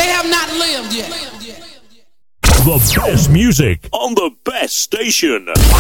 they have not lived yet. The best music on the best station.